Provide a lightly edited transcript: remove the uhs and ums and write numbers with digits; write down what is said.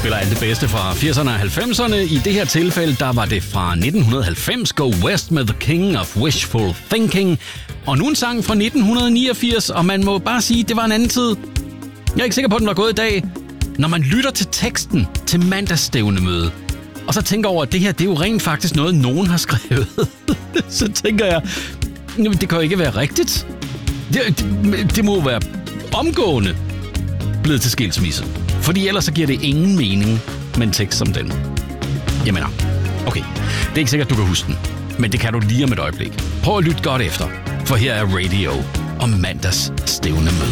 spiller alt det bedste fra 80'erne og 90'erne. I det her tilfælde, der var det fra 1990, Go West med The King of Wishful Thinking. Og nu en sang fra 1989, og man må bare sige, det var en anden tid. Jeg er ikke sikker på, at den var gået i dag. Når man lytter til teksten til mandagsstævnemøde, og så tænker over, at det her, det er jo rent faktisk noget, nogen har skrevet, så tænker jeg, det kan jo ikke være rigtigt. Det må jo være omgående blevet til skilsmisse. Fordi ellers så giver det ingen mening med en tekst som den. Jeg mener, okay, det er ikke sikkert, du kan huske den, men det kan du lige om et øjeblik. Prøv at lytte godt efter, for her er Radio og mandags stævnemøde.